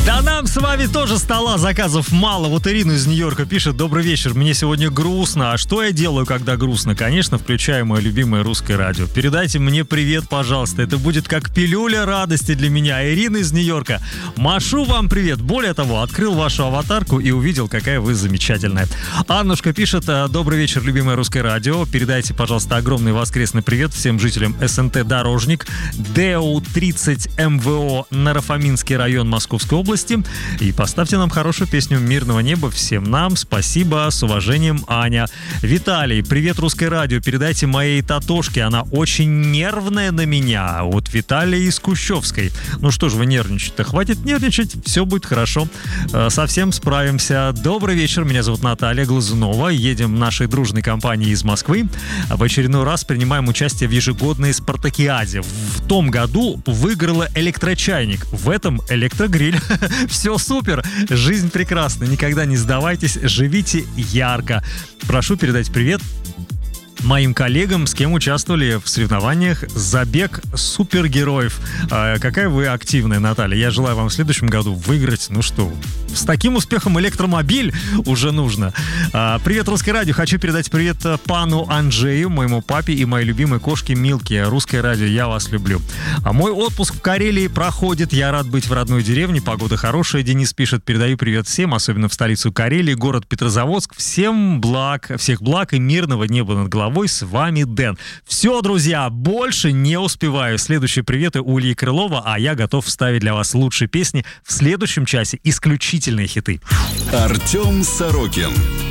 Да нам с вами тоже стола заказов мало. Вот Ирина из Нью-Йорка пишет: добрый вечер, мне сегодня грустно. А что я делаю, когда грустно? Конечно, включаю мое любимое русское радио. Передайте мне привет, пожалуйста. Это будет как пилюля радости для меня. Ирина из Нью-Йорка. Машу вам привет. Более того, открыл вашу аватарку и увидел, какая вы замечательная. Аннушка пишет: добрый вечер, любимое русское радио. Передайте, пожалуйста, огромный воскресный привет всем жителям СНТ «Дорожник», ДЭУ 30 МВО, Нарафаминский район Московской области. И поставьте нам хорошую песню «Мирного неба всем нам». Спасибо, с уважением, Аня. Виталий, привет, русское радио. Передайте моей Татошке, она очень нервная на меня. Вот Виталий из Кущевской. Ну что ж вы нервничать-то? Хватит нервничать, все будет хорошо. Совсем справимся. Добрый вечер, меня зовут Наталья Глазунова. Едем нашей дружной компанией из Москвы. В очередной раз принимаем участие в ежегодной спартакиаде. В том году выиграла электрочайник, в этом электрогриль. Все супер, жизнь прекрасна, никогда не сдавайтесь, живите ярко. Прошу передать привет моим коллегам, с кем участвовали в соревнованиях «Забег супергероев». Какая вы активная, Наталья. Я желаю вам в следующем году выиграть, ну что, с таким успехом электромобиль уже нужно. Привет, русское радио. Хочу передать привет пану Анджею, моему папе и моей любимой кошке Милке. Русское радио, я вас люблю. Мой отпуск в Карелии проходит. Я рад быть в родной деревне. Погода хорошая. Денис пишет: передаю привет всем, особенно в столицу Карелии, город Петрозаводск. Всем благ, всех благ и мирного неба над головой. С вами Дэн. Все, друзья, больше не успеваю. Следующие приветы у Ильи Крылова, а я готов вставить для вас лучшие песни в следующем часе. Исключительные хиты. Артем Сорокин.